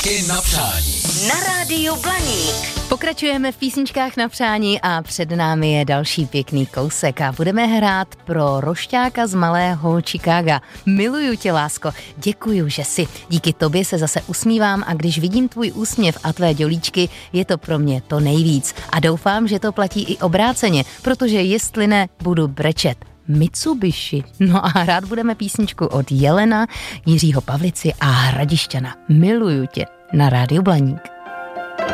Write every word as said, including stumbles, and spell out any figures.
Písničky na přání. Na rádiu Blaník. Pokračujeme v písničkách na přání a před námi je další pěkný kousek a budeme hrát pro rošťáka z malého Chicaga. Miluju tě, lásko, děkuju, že jsi. Díky tobě se zase usmívám a když vidím tvůj úsměv a tvé dělíčky, je to pro mě to nejvíc. A doufám, že to platí i obráceně, protože jestli ne, budu brečet. Mitsubishi. No a hrát budeme písničku od Jelena, Jiřího Pavlici a Hradišťana. Miluju tě na rádiu Blaník.